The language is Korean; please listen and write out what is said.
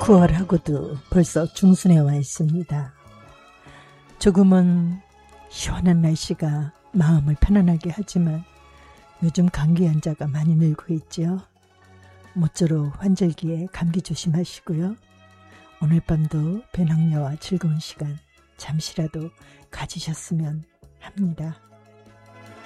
9월하고도 벌써 중순에 와 있습니다. 조금은 시원한 날씨가 마음을 편안하게 하지만 요즘 감기 환자가 많이 늘고 있죠. 모쪼록 환절기에 감기 조심하시고요. 오늘 밤도 배낭여와 즐거운 시간 잠시라도 가지셨으면 합니다.